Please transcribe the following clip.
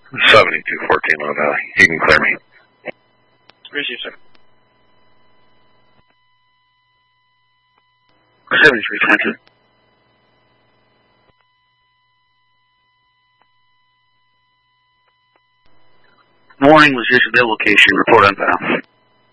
7214 Low Valley. You can clear me. Receive, sir. 7320. Morning was just a bill location. Report on file.